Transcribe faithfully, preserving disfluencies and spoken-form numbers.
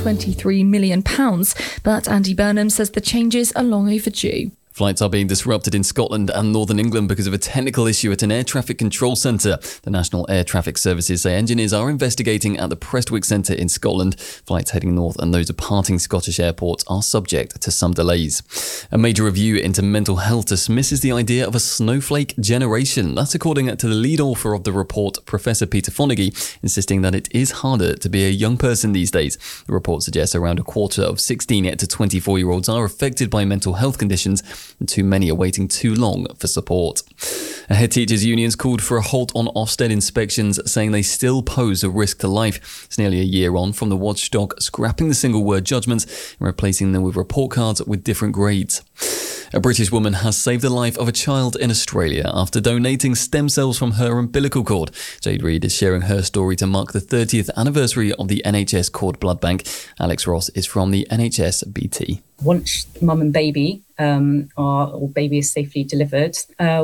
twenty-three million pounds, but Andy Burnham says the changes are long overdue. Flights are being disrupted in Scotland and Northern England because of a technical issue at an air traffic control centre. The National Air Traffic Services say engineers are investigating at the Prestwick Centre in Scotland. Flights heading north and those departing Scottish airports are subject to some delays. A major review into mental health dismisses the idea of a snowflake generation. That's according to the lead author of the report, Professor Peter Fonagy, insisting that it is harder to be a young person these days. The report suggests around a quarter of sixteen to twenty-four-year-olds are affected by mental health conditions, and too many are waiting too long for support. Head teachers' unions called for a halt on Ofsted inspections, saying they still pose a risk to life. It's nearly a year on from the watchdog scrapping the single-word judgments and replacing them with report cards with different grades. A British woman has saved the life of a child in Australia after donating stem cells from her umbilical cord. Jade Reid is sharing her story to mark the thirtieth anniversary of the N H S Cord Blood Bank. Alex Ross is from the N H S B T. Once mum and baby um, are, or baby is safely delivered, uh,